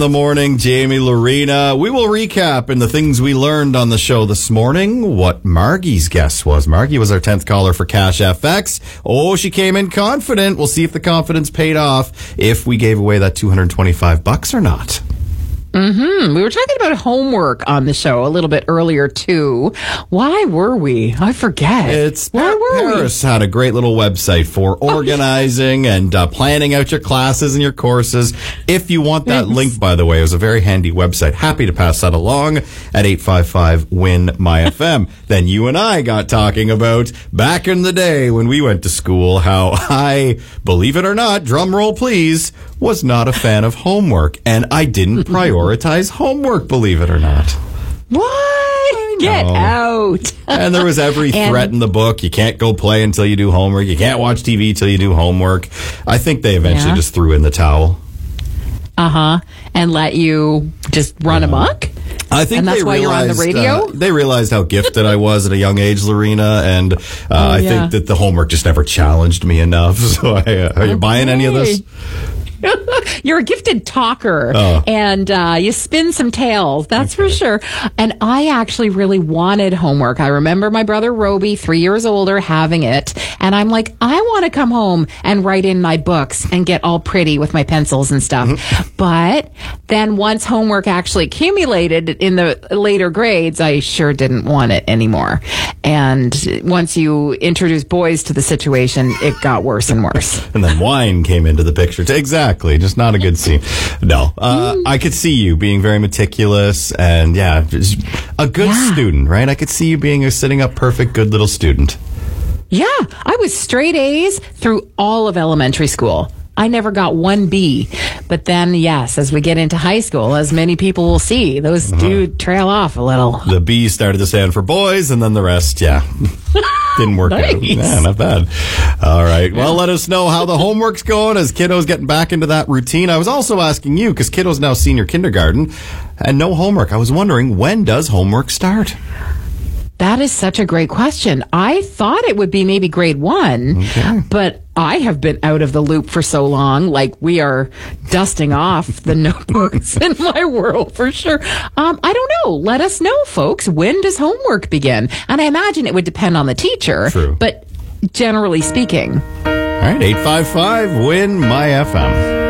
The morning, Jamie Lorena. We will recap in the things we learned on the show this morning what Margie's guess was. Margie was our 10th caller for Cash FX. Oh, she came in confident. We'll see if the confidence paid off if we gave away that $225 or not. We were talking about homework on the show a little bit earlier, too. Why were we? I forget. Paris had a great little website for organizing and planning out your classes and your courses. If you want that link, by the way, it was a very handy website. Happy to pass that along at 855-WIN-MY-FM. Then you and I got talking about back in the day when we went to school, how I, believe it or not, drum roll please, was not a fan of homework. And I didn't prioritize homework, believe it or not. What? Get out. And there was every threat in the book. You can't go play until you do homework. You can't watch TV till you do homework. I think they eventually just threw in the towel. And let you just run amok? I think and that's why you're on the radio? They realized how gifted I was at a young age, Lorena, and I think that the homework just never challenged me enough. So are you buying any of this? You're a gifted talker, and you spin some tales, that's for sure. And I actually really wanted homework. I remember my brother Roby, 3 years older, having it. And I'm like, I want to come home and write in my books and get all pretty with my pencils and stuff. But then once homework actually accumulated in the later grades, I sure didn't want it anymore. And once you introduce boys to the situation, it got worse and worse. And then wine came into the picture. Exactly. Just not a good scene. No. I could see you being very meticulous and, just a good student, right? I could see you being a sitting up perfect, good little student. Yeah. I was straight A's through all of elementary school. I never got one B. But then, yes, as we get into high school, as many people will see, those do trail off a little. The B started to stand for boys, and then the rest, didn't work out. Yeah, not bad. All right. Well, let us know how the homework's going as kiddos getting back into that routine. I was also asking you, because kiddos now senior kindergarten, and no homework. I was wondering, when does homework start? That is such a great question. I thought it would be maybe grade 1, but I have been out of the loop for so long. Like, we are dusting off the notebooks in my world for sure. I don't know. Let us know, folks. When does homework begin? And I imagine it would depend on the teacher. True. But generally speaking. All right, 855-WIN-MY-FM.